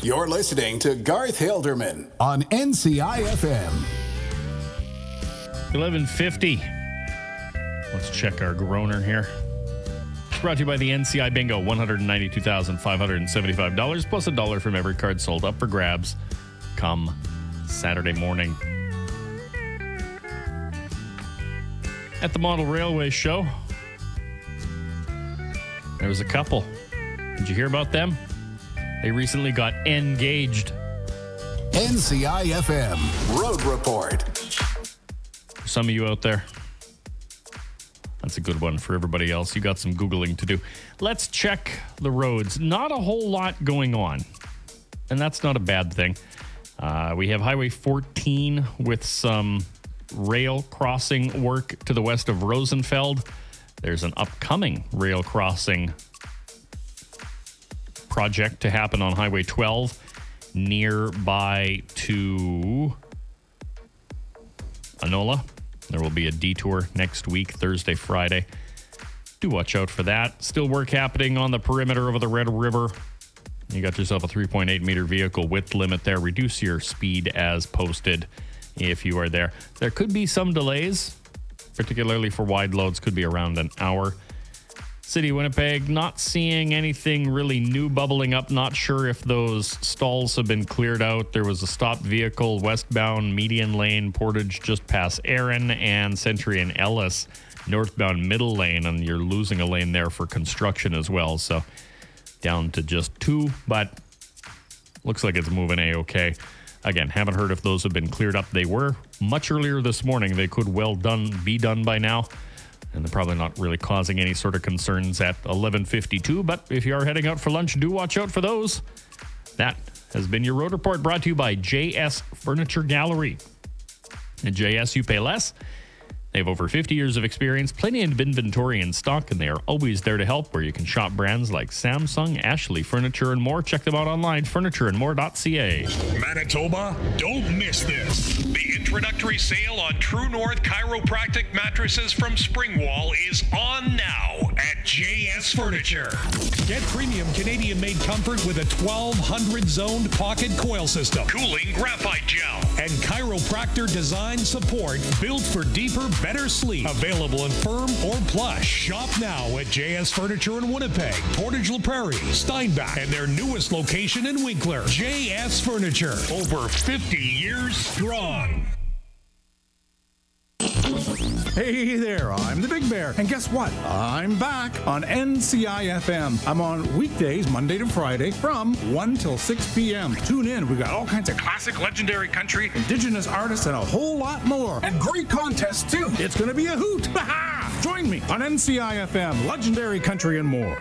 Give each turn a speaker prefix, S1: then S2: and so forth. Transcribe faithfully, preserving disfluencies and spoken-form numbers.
S1: You're listening to Garth Hilderman on N C I F M.
S2: eleven fifty. Let's check our groaner here. It's brought to you by the N C I Bingo. one hundred ninety-two thousand five hundred seventy-five dollars plus a dollar from every card sold, up for grabs come Saturday morning. At the Model Railway Show, there was a couple. Did you hear about them? They recently got engaged.
S1: N C I F M Road Report.
S2: For some of you out there, that's a good one. For everybody else, you got some Googling to do. Let's check the roads. Not a whole lot going on, and that's not a bad thing. Uh, we have Highway fourteen with some rail crossing work to the west of Rosenfeld. There's an upcoming rail crossing project to happen on Highway twelve nearby to Anola. There will be a detour next week, Thursday, Friday. Do watch out for that. Still work happening on the perimeter of the Red River. You got yourself a three point eight meter vehicle width limit there. Reduce your speed as posted if you are there. There could be some delays, particularly for wide loads, could be around an hour. City of Winnipeg, not seeing anything really new bubbling up. Not sure if those stalls have been cleared out. There was a stopped vehicle westbound median lane portage just past Erin, and Century and Ellis northbound middle lane, and you're losing a lane there for construction as well. So down to just two, but looks like it's moving A-okay. Again, haven't heard if those have been cleared up. They were much earlier this morning. They could well done be done by now. And they're probably not really causing any sort of concerns at eleven fifty-two. But if you are heading out for lunch, do watch out for those. That has been your road report, brought to you by J S Furniture Gallery. At J S, you pay less. They have over fifty years of experience, plenty of inventory in stock, and they are always there to help, where you can shop brands like Samsung, Ashley Furniture, and more. Check them out online, furniture and more dot c a.
S3: Manitoba, don't miss this. The introductory sale on True North Chiropractic mattresses from Springwall is on now at J S Furniture. Get premium Canadian-made comfort with a twelve hundred zoned pocket coil system, cooling graphite gel, and chiropractor design support built for deeper, better sleep. Available in firm or plush. Shop now at J S Furniture in Winnipeg, Portage La Prairie, Steinbach, and their newest location in Winkler. J S Furniture, over fifty years strong.
S4: Hey there, I'm the Big Bear. And guess what? I'm back on N C I F M. I'm on weekdays, Monday to Friday, from one till six p.m. Tune in. We've got all kinds of classic, legendary country, indigenous artists, and a whole lot more. And great contests, too. It's going to be a hoot. Join me on N C I F M, legendary country and more.